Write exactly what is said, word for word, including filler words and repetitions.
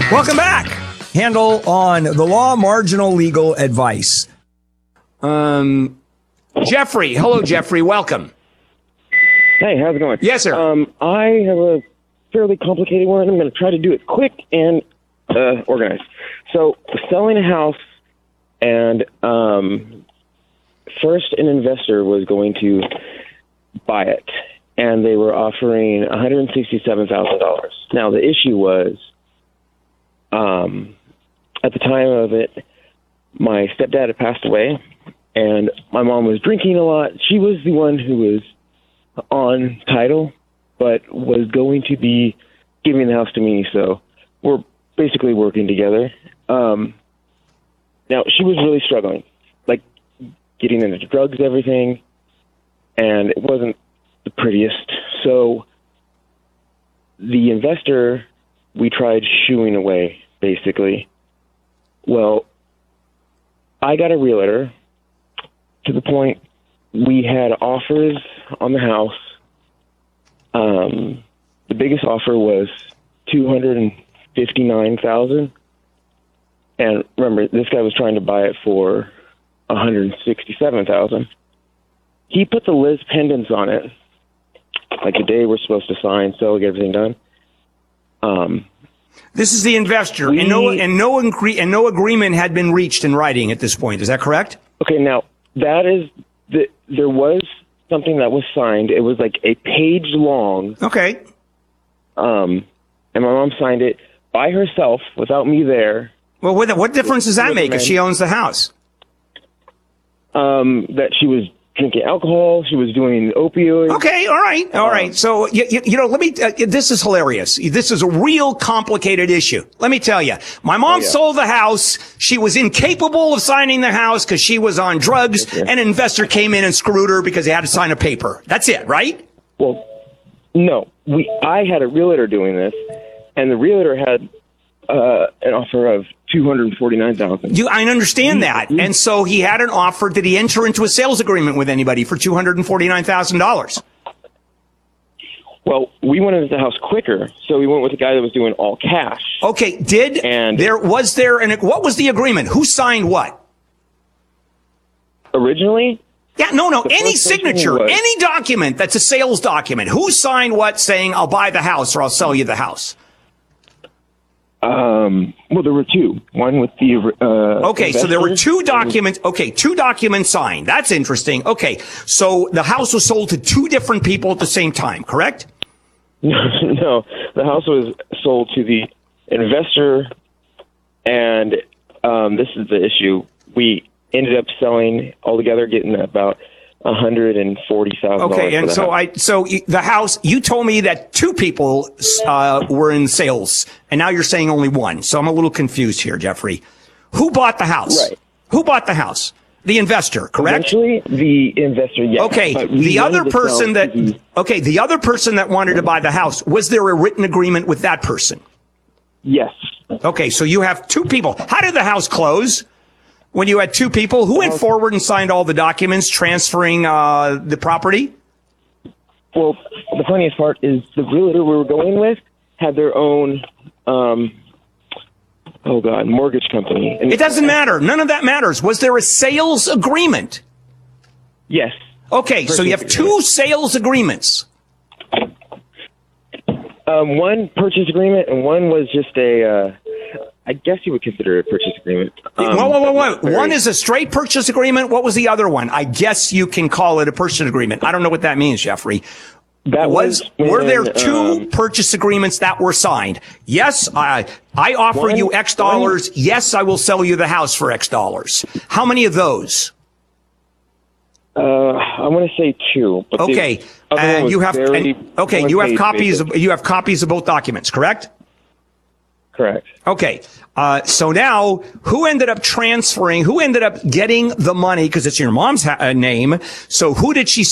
Welcome back. Handle on the law, marginal legal advice. Um, Jeffrey. Hello, Jeffrey. Welcome. Hey, how's it going? Yes, sir. Um, I have a fairly complicated one. I'm going to try to do it quick and uh, organized. So, selling a house, and um, first an investor was going to buy it, and they were offering one hundred sixty-seven thousand dollars. Now, the issue was, um, at the time of it, my stepdad had passed away, and my mom was drinking a lot. She was the one who was on title, but was going to be giving the house to me, so we're basically working together. Um, now, she was really struggling, like getting into drugs, everything, and it wasn't the prettiest. So the investor, we tried shooing away, basically. Well, I got a realtor to the point we had offers on the house. Um, the biggest offer was two hundred fifty-nine thousand dollars. And remember, this guy was trying to buy it for one hundred sixty-seven thousand dollars. He put the Liz pendants on it, like the day we're supposed to sign, so we get everything done. Um, this is the investor, we, and no and no agree, and no agreement had been reached in writing at this point. Is that correct? Okay, now that is the, there was something that was signed. It was like a page long. Okay. Um, and my mom signed it by herself without me there. Well, what, what difference does that make if she owns the house? Um, that she was drinking alcohol, she was doing opioids. Okay, all right, all um, right. So, you, you, you know, let me, uh, this is hilarious. This is a real complicated issue. Let me tell you, my mom oh, yeah. sold the house. She was incapable of signing the house because she was on drugs. Okay. And an investor came in and screwed her because he had to sign a paper. That's it, right? Well, no. We, I had a realtor doing this, and the realtor had uh, an offer of two hundred forty-nine thousand dollars. You, I understand that. And so he had an offer. Did he enter into a sales agreement with anybody for two hundred forty-nine thousand dollars? Well, we wanted the house quicker, so we went with the guy that was doing all cash. Okay, did and there was there an what was the agreement? Who signed what? Originally? Yeah, no, no, any signature, any document that's a sales document. Who signed what saying I'll buy the house or I'll sell you the house? Um, well, there were two. One with the, uh, okay, so there were two documents. Okay, two documents signed. That's interesting. Okay, so the house was sold to two different people at the same time, correct? No, the house was sold to the investor, and, um, this is the issue. We ended up selling altogether, getting about one hundred forty thousand dollars. Okay, and so I, so the house, you told me that two people uh, were in sales, and now you're saying only one. So I'm a little confused here, Jeffrey. Who bought the house? Right. Who bought the house? The investor, correct? Eventually, the investor, yes. Okay, the other person that, okay, the other person that wanted to buy the house, was there a written agreement with that person? Yes. Okay, so you have two people. How did the house close? When you had two people, who went forward and signed all the documents transferring uh, the property? Well, the funniest part is the realtor we were going with had their own, um, oh, God, mortgage company. And it doesn't matter. None of that matters. Was there a sales agreement? Yes. Okay, so you have two sales agreements. Um, one purchase agreement, and one was just a... Uh, I guess you would consider it a purchase agreement. Um, whoa, whoa, whoa, whoa. Very... One is a straight purchase agreement. What was the other one? I guess you can call it a purchase agreement. I don't know what that means, Jeffrey. That was, was when, were there two um, purchase agreements that were signed? Yes, I I offer one, you X dollars. One, yes, I will sell you the house for X dollars. How many of those? Uh, I want to say two. But okay, and you have and, okay, you have copies of, you have copies of both documents, correct? Correct. Okay. Uh, so now, who ended up transferring, who ended up getting the money, because it's your mom's ha- uh, name, so who did she